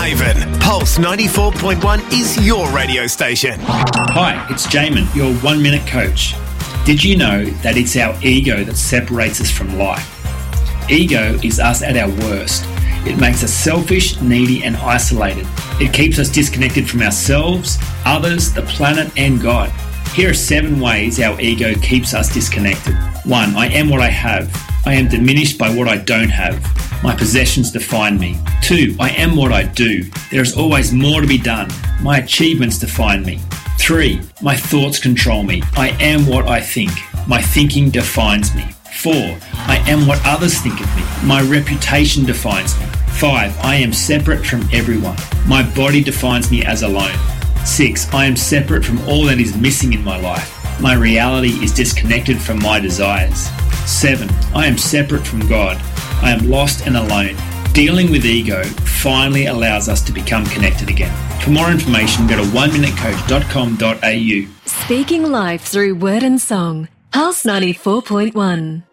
Haven, Pulse 94.1 is your radio station. Hi, it's Jamin, your 1 minute coach. Did you know that it's our ego that separates us from life? Ego is us at our worst. It makes us selfish, needy and isolated. It keeps us disconnected from ourselves, others, the planet and God. Here are 7 ways our ego keeps us disconnected. 1. I am what I have. I am diminished by what I don't have. My possessions define me. 2. I am what I do. There is always more to be done. My achievements define me. 3. My thoughts control me. I am what I think. My thinking defines me. 4. I am what others think of me. My reputation defines me. 5. I am separate from everyone. My body defines me as alone. 6. I am separate from all that is missing in my life. My reality is disconnected from my desires. 7. I am separate from God. I am lost and alone. Dealing with ego finally allows us to become connected again. For more information, go to 1minutecoach.com.au. Speaking life through word and song. Pulse 94.1.